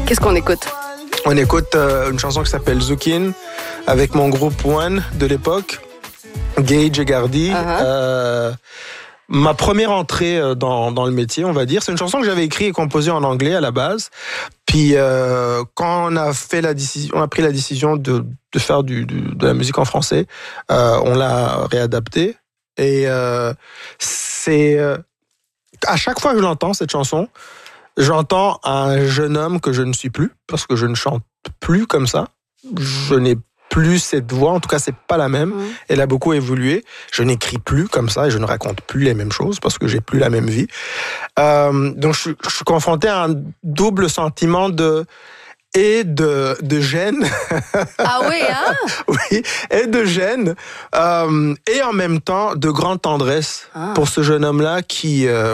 Qu'est-ce qu'on écoute? On écoute une chanson qui s'appelle Zukin avec mon groupe One de l'époque, Gage et Gardy. Ma première entrée dans le métier, on va dire. C'est une chanson que j'avais écrite et composée en anglais à la base. Puis quand on a pris la décision de faire de la musique en français, on l'a réadaptée. Et c'est à chaque fois que je l'entends, cette chanson, j'entends un jeune homme que je ne suis plus, parce que je ne chante plus comme ça. Je n'ai plus cette voix, en tout cas, c'est pas la même. Elle a beaucoup évolué. Je n'écris plus comme ça et je ne raconte plus les mêmes choses parce que j'ai plus la même vie. Donc, je suis confronté à un double sentiment de gêne. Ah oui, hein? Oui, et de gêne. Et en même temps, de grande tendresse pour ce jeune homme-là qui